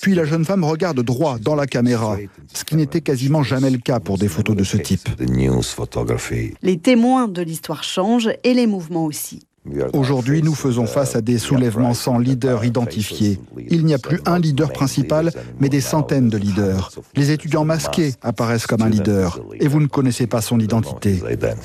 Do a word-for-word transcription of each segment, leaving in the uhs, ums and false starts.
Puis la jeune femme regarde droit dans la caméra, ce qui n'était quasiment jamais le cas pour des photos de ce type. Les témoins de l'histoire changent et les mouvements aussi. Aujourd'hui, nous faisons face à des soulèvements sans leader identifié. Il n'y a plus un leader principal, mais des centaines de leaders. Les étudiants masqués apparaissent comme un leader, et vous ne connaissez pas son identité.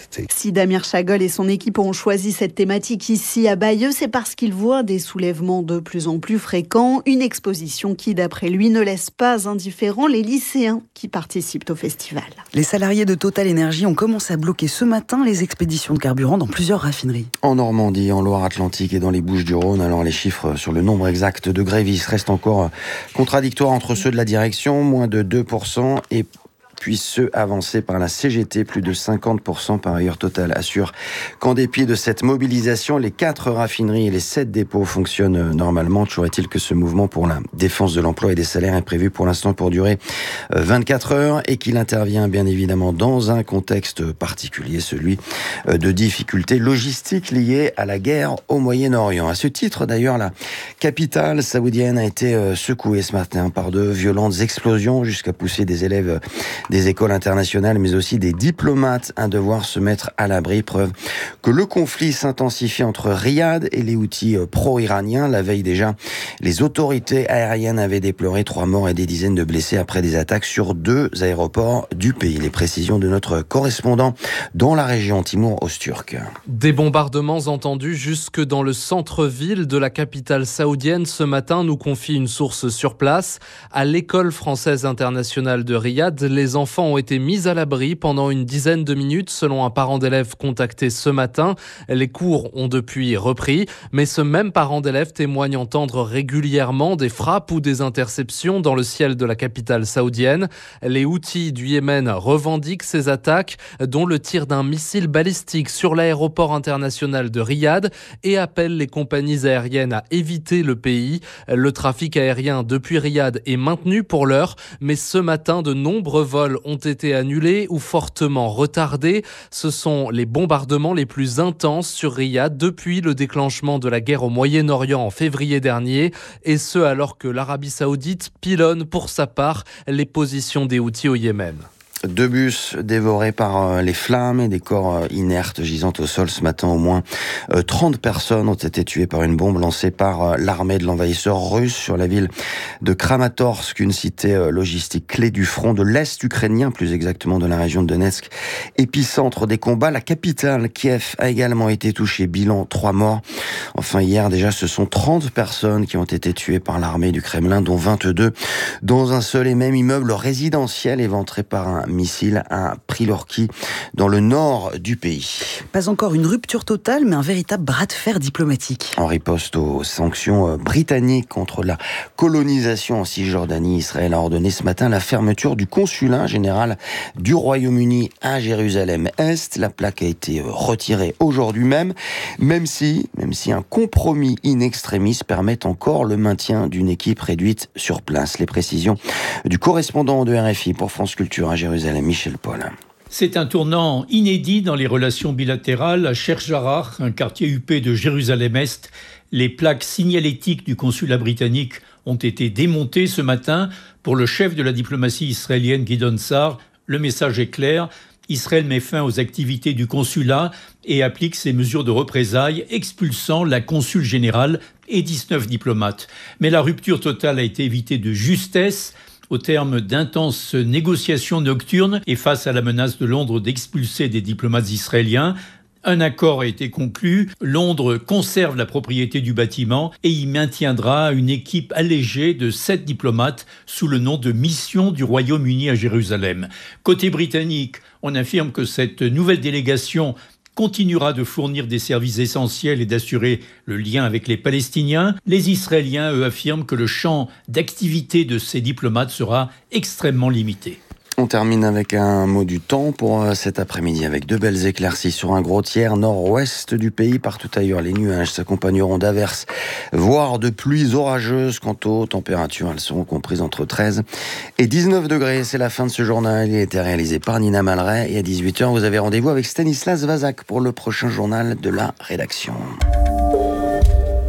Si Damir Chagol et son équipe ont choisi cette thématique ici à Bayeux, c'est parce qu'ils voient des soulèvements de plus en plus fréquents, une exposition qui, d'après lui, ne laisse pas indifférents les lycéens qui participent au festival. Les salariés de Total Energy ont commencé à bloquer ce matin les expéditions de carburant dans plusieurs raffineries. En Normandie, en Loire-Atlantique et dans les Bouches-du-Rhône. Alors les chiffres sur le nombre exact de grévistes restent encore contradictoires entre ceux de la direction, moins de deux pour cent, et puis ceux avancés par la C G T, plus de cinquante pour cent. Par ailleurs, Total assure qu'en dépit de cette mobilisation, les quatre raffineries et les sept dépôts fonctionnent normalement. Toujours est-il que ce mouvement pour la défense de l'emploi et des salaires est prévu pour l'instant pour durer vingt-quatre heures et qu'il intervient bien évidemment dans un contexte particulier, celui de difficultés logistiques liées à la guerre au Moyen-Orient. À ce titre, d'ailleurs, la capitale saoudienne a été secouée ce matin par de violentes explosions jusqu'à pousser des élèves des écoles internationales, mais aussi des diplomates à devoir se mettre à l'abri. Preuve que le conflit s'intensifie entre Riyad et les Houthis pro-iraniens. La veille déjà, les autorités aériennes avaient déploré trois morts et des dizaines de blessés après des attaques sur deux aéroports du pays. Les précisions de notre correspondant dans la région, Timur Öztürk. Des bombardements entendus jusque dans le centre-ville de la capitale saoudienne ce matin, nous confie une source sur place. À l'école française internationale de Riyad, les enfants ont été mis à l'abri pendant une dizaine de minutes, selon un parent d'élève contacté ce matin. Les cours ont depuis repris, mais ce même parent d'élève témoigne entendre régulièrement des frappes ou des interceptions dans le ciel de la capitale saoudienne. Les Houthis du Yémen revendiquent ces attaques, dont le tir d'un missile balistique sur l'aéroport international de Riyad, et appellent les compagnies aériennes à éviter le pays. Le trafic aérien depuis Riyad est maintenu pour l'heure, mais ce matin, de nombreux vols ont été annulés ou fortement retardés. Ce sont les bombardements les plus intenses sur Riyad depuis le déclenchement de la guerre au Moyen-Orient en février dernier, et ce alors que l'Arabie Saoudite pilonne pour sa part les positions des Houthis au Yémen. Deux bus dévorés par les flammes et des corps inertes gisant au sol ce matin. Au moins trente personnes ont été tuées par une bombe lancée par l'armée de l'envahisseur russe sur la ville de Kramatorsk, une cité logistique clé du front de l'Est ukrainien, plus exactement de la région de Donetsk, épicentre des combats. La capitale, Kiev, a également été touchée. Bilan, trois morts. Enfin, hier, déjà, ce sont trente personnes qui ont été tuées par l'armée du Kremlin, dont vingt-deux dans un seul et même immeuble résidentiel éventré par un missile à Prilorki, dans le nord du pays. Pas encore une rupture totale, mais un véritable bras de fer diplomatique. En riposte aux sanctions britanniques contre la colonisation en Cisjordanie, Israël a ordonné ce matin la fermeture du consulat général du Royaume-Uni à Jérusalem-Est. La plaque a été retirée aujourd'hui même, même si, même si un compromis in extremis permet encore le maintien d'une équipe réduite sur place. Les précisions du correspondant de R F I pour France Culture à Jérusalem, Michel Paul. C'est un tournant inédit dans les relations bilatérales. À Sheikh Jarrah, un quartier huppé de Jérusalem-Est, les plaques signalétiques du consulat britannique ont été démontées ce matin. Pour le chef de la diplomatie israélienne, Gideon Sa'ar, le message est clair. Israël met fin aux activités du consulat et applique ses mesures de représailles, expulsant la consul générale et dix-neuf diplomates. Mais la rupture totale a été évitée de justesse. Au terme d'intenses négociations nocturnes et face à la menace de Londres d'expulser des diplomates israéliens, un accord a été conclu. Londres conserve la propriété du bâtiment et y maintiendra une équipe allégée de sept diplomates sous le nom de Mission du Royaume-Uni à Jérusalem. Côté britannique, on affirme que cette nouvelle délégation continuera de fournir des services essentiels et d'assurer le lien avec les Palestiniens. Les Israéliens, eux, affirment que le champ d'activité de ces diplomates sera extrêmement limité. On termine avec un mot du temps pour cet après-midi avec de belles éclaircies sur un gros tiers nord-ouest du pays. Partout ailleurs, les nuages s'accompagneront d'averses, voire de pluies orageuses. Quant aux températures, elles seront comprises entre treize et dix-neuf degrés. C'est la fin de ce journal. Il a été réalisé par Nina Malray. Et à dix-huit heures, vous avez rendez-vous avec Stanislas Vazak pour le prochain journal de la rédaction.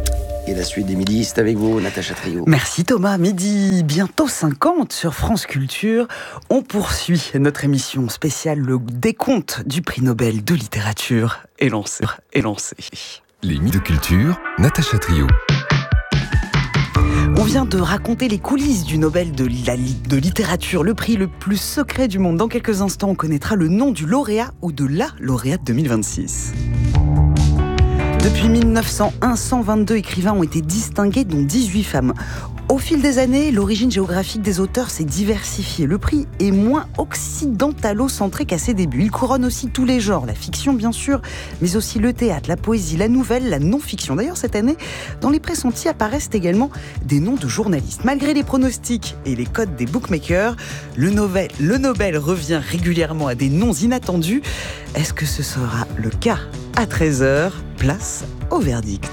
Et la suite des midis, c'est avec vous, Natacha Trio. Merci Thomas. Midi bientôt cinquante sur France Culture. On poursuit notre émission spéciale. Le décompte du prix Nobel de littérature est lancé. Est lancé. Les Midis de Culture, Natacha Trio. On vient de raconter les coulisses du Nobel de, la, de littérature, le prix le plus secret du monde. Dans quelques instants, on connaîtra le nom du lauréat ou de la lauréate deux mille vingt-six. Depuis mille neuf cent un, cent vingt-deux écrivains ont été distingués, dont dix-huit femmes. Au fil des années, l'origine géographique des auteurs s'est diversifiée. Le prix est moins occidentalo-centré qu'à ses débuts. Il couronne aussi tous les genres, la fiction bien sûr, mais aussi le théâtre, la poésie, la nouvelle, la non-fiction. D'ailleurs, cette année, dans les pressentis apparaissent également des noms de journalistes. Malgré les pronostics et les codes des bookmakers, le Nobel, le Nobel revient régulièrement à des noms inattendus. Est-ce que ce sera le cas à treize heures? Place au verdict.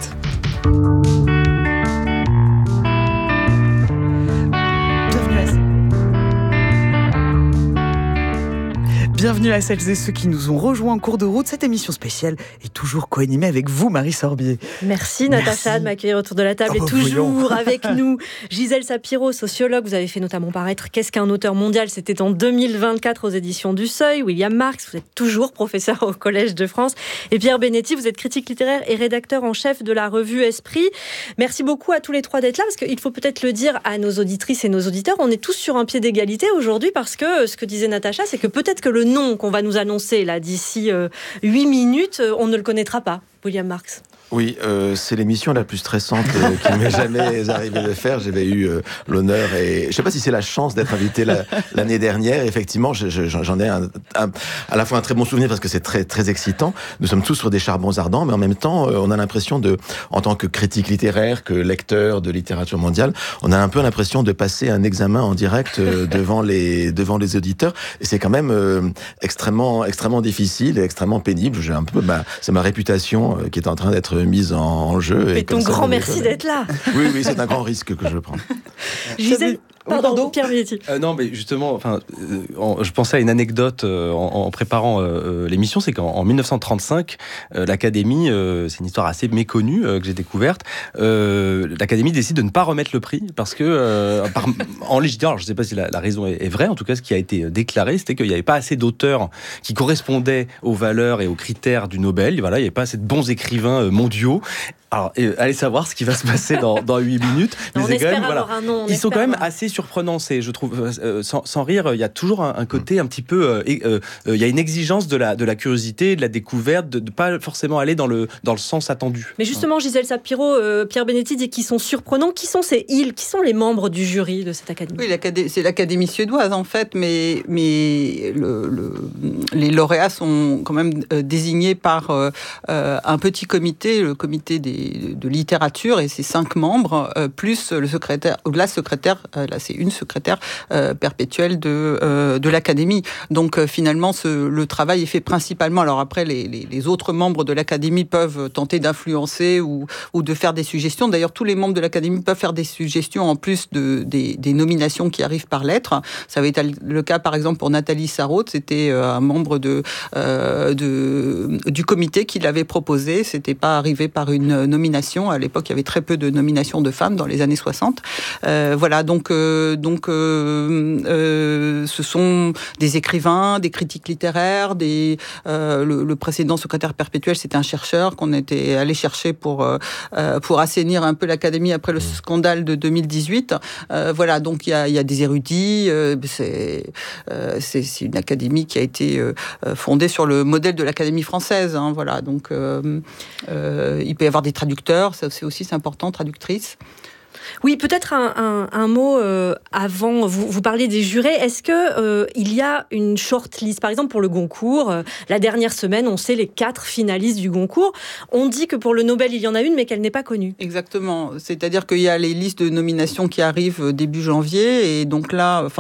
Bienvenue à celles et ceux qui nous ont rejoints en cours de route. Cette émission spéciale est toujours co-animée avec vous, Marie Sorbier. Merci Natacha Merci. de m'accueillir autour de la table. Oh, et toujours voyons. Avec nous, Gisèle Sapiro, sociologue. Vous avez fait notamment paraître Qu'est-ce qu'un auteur mondial? C'était en deux mille vingt-quatre aux éditions du Seuil. William Marx, vous êtes toujours professeur au Collège de France. Et Pierre Benetti, vous êtes critique littéraire et rédacteur en chef de la revue Esprit. Merci beaucoup à tous les trois d'être là, parce qu'il faut peut-être le dire à nos auditrices et nos auditeurs, on est tous sur un pied d'égalité aujourd'hui, parce que ce que disait Natacha, c'est que peut-être que le nom qu'on va nous annoncer là d'ici euh, huit minutes, euh, on ne le connaîtra pas. William Marx. Oui, euh, c'est l'émission la plus stressante euh, qui m'est jamais arrivé de faire. J'avais eu euh, l'honneur et je sais pas si c'est la chance d'être invité la, l'année dernière. Effectivement, je, je, j'en ai un, un, à la fois un très bon souvenir parce que c'est très très excitant. Nous sommes tous sur des charbons ardents, mais en même temps, euh, on a l'impression de, en tant que critique littéraire, que lecteur de littérature mondiale, on a un peu l'impression de passer un examen en direct euh, devant les devant les auditeurs. Et c'est quand même euh, extrêmement extrêmement difficile et extrêmement pénible. J'ai un peu, bah, c'est ma réputation euh, qui est en train d'être mise en, en jeu. Et, et ton grand merci d'être là. Oui, oui, c'est un grand risque que je prends. Gisèle, pardon, pardon, Pierre Benetti. Euh, non, mais justement, enfin, euh, en, je pensais à une anecdote euh, en, en préparant euh, l'émission, c'est qu'en en dix-neuf cent trente-cinq, euh, l'Académie, euh, c'est une histoire assez méconnue euh, que j'ai découverte, euh, l'Académie décide de ne pas remettre le prix parce que, euh, par, en légitimité, alors je ne sais pas si la, la raison est, est vraie, en tout cas, ce qui a été déclaré, c'était qu'il n'y avait pas assez d'auteurs qui correspondaient aux valeurs et aux critères du Nobel. Voilà, il n'y avait pas assez de bons écrivains euh, mondiaux. Alors, euh, allez savoir ce qui va se passer dans, dans huit minutes. Mais on c'est quand même, voilà, un nom, ils sont quand même assez surprenants. C'est, je trouve, euh, sans, sans rire, il y a toujours un, un côté un petit peu. Euh, euh, euh, il y a une exigence de la, de la curiosité, de la découverte, de ne pas forcément aller dans le, dans le sens attendu. Mais justement, Gisèle Sapiro, euh, Pierre Benetti dit qu'ils sont surprenants. Qui sont ces ils? Qui sont les membres du jury de cette académie? Oui, l'académie, c'est l'Académie suédoise en fait, mais, mais le, le, les lauréats sont quand même euh, désignés par euh, un petit comité, le comité des, de littérature, et ses cinq membres, euh, plus le secrétaire, ou la secrétaire, euh, là c'est une secrétaire euh, perpétuelle de, euh, de l'Académie. Donc euh, finalement, ce, le travail est fait principalement, alors après les, les, les autres membres de l'Académie peuvent tenter d'influencer ou, ou de faire des suggestions. D'ailleurs, tous les membres de l'Académie peuvent faire des suggestions en plus de, des, des nominations qui arrivent par lettre. Ça avait été le cas par exemple pour Nathalie Sarraute, c'était euh, un membre de, euh, de, du comité qui l'avait proposé. C'était pas arrivé par une nomination. À l'époque, il y avait très peu de nominations de femmes dans les années soixante. Euh, voilà, donc, euh, donc euh, euh, ce sont des écrivains, des critiques littéraires, des, euh, le, le précédent secrétaire perpétuel, c'était un chercheur qu'on était allé chercher pour, euh, pour assainir un peu l'Académie après le scandale de deux mille dix-huit. Euh, voilà, donc il y a, il y a des érudits. Euh, c'est, euh, c'est, c'est une académie qui a été euh, fondée sur le modèle de l'Académie française. Hein, voilà, donc euh, euh, il peut y avoir des traducteurs, ça c'est aussi c'est important, traductrices. Oui, peut-être un, un, un mot euh, avant, vous, vous parlez des jurés. Est-ce qu'il euh, y a une shortlist? Par exemple, pour le Goncourt, euh, la dernière semaine, on sait les quatre finalistes du Goncourt. On dit que pour le Nobel, il y en a une, mais qu'elle n'est pas connue. Exactement. C'est-à-dire qu'il y a les listes de nominations qui arrivent début janvier, et donc là, enfin,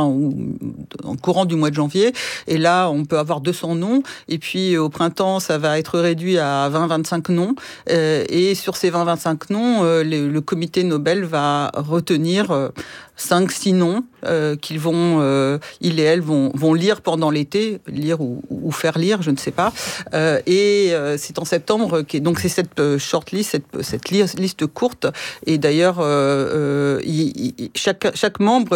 en courant du mois de janvier, et là, on peut avoir deux cents noms, et puis au printemps, ça va être réduit à vingt à vingt-cinq noms, euh, et sur ces vingt à vingt-cinq noms, euh, le, le comité Nobel va à retenir euh, cinq, six noms euh, qu'ils vont, euh, ils et elles vont, vont lire pendant l'été, lire ou, ou faire lire, je ne sais pas. Euh, et euh, c'est en septembre, qui est, donc c'est cette euh, shortlist, cette, cette liste courte. Et d'ailleurs, euh, euh, il, il, chaque, chaque membre